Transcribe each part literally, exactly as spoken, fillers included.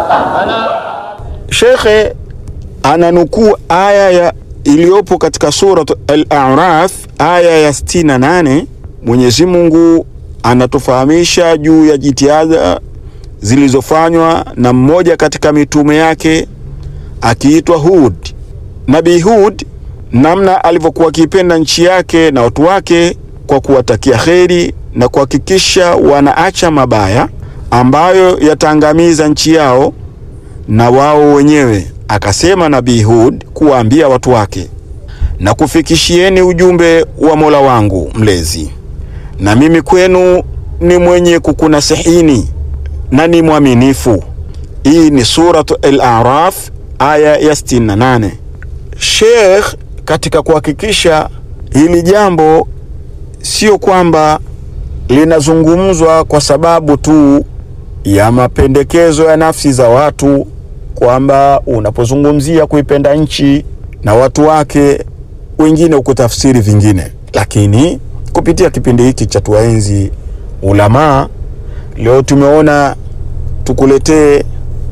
Shekhe ananukuu aya ya iliyopo katika Surat Al-A'raf aya ya sitini na nane. Mwenyezi Mungu anatufahamisha juu ya jitihada zilizofanywa na mmoja katika mitume yake akiitwa Hud. Nabii Hud, namna alivyokuwa akipenda nchi yake na watu wake kwa kuwatakia kheri na kuhakikisha wanaacha mabaya ambayo yataangamiza nchi yao na wao wenyewe. Akasema Nabii Hud kuwaambia watu wake, na kufikishieni ujumbe wa Mola wangu mlezi, na mimi kwenu ni mwenye kukunasihini na ni mwaminifu. Hii ni Surat Al-A'raf aya ya sitini na nane. Sheikh katika kuhakikisha hili jambo sio kwamba linazungumzwa kwa sababu tu ya mapendekezo ya nafsi za watu, kwamba unapozungumzia kuipenda nchi na watu wake wengine ukutafsiri vingine. Lakini kupitia kipindi hiki cha Tuwaenzi Ulama, leo tumeona tukuletee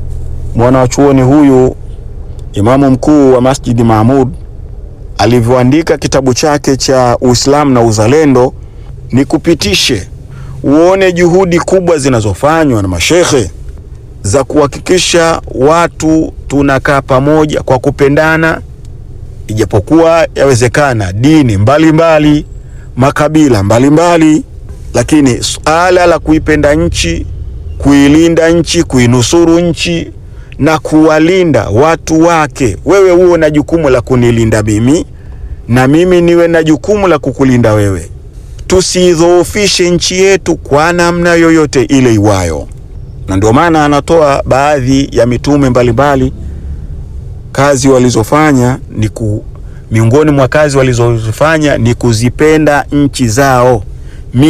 mwana wa chuoni huyu imamu mkuu wa Masjid Mahmud alivyoandika kitabu chake cha Uislamu na Uzalendo. Ni kupitishe uone juhudi kubwa zinazofanywa na mashekhe za kuhakikisha watu tunakaa pamoja kwa kupendana, ijapokuwa yawezekana dini mbalimbali mbali, makabila mbalimbali mbali, lakini suala la kuipenda nchi, kuilinda nchi, kuinusuru nchi na kuwalinda watu wake. Wewe uwe na jukumu la kunilinda mimi na mimi niwe na jukumu la kukulinda wewe. Tusidhoofishe nchi yetu kwa namna yoyote ile iwayo. Na ndio maana anatoa baadhi ya mitume mbalimbali kazi walizofanya ni ku, miongoni mwa kazi walizofanya ni kuzipenda nchi zao.